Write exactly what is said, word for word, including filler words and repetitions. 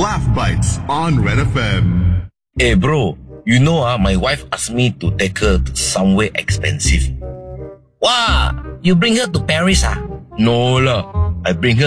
Laugh Bites on Red F M. Hey bro, you know ah, my wife asked me to take her to somewhere expensive. Wow, you bring her to Paris ah? No lah, I bring her